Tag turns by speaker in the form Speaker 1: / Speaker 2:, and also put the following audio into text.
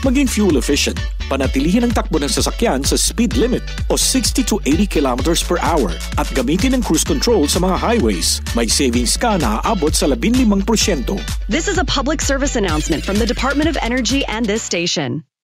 Speaker 1: Maging fuel efficient. Panatilihin ang takbo ng sasakyan sa speed limit o 60 to 80 kilometers per hour at gamitin ang cruise control sa mga highways. May savings ka na aabot sa 15%.
Speaker 2: This is a public service announcement from the Department of Energy and this station.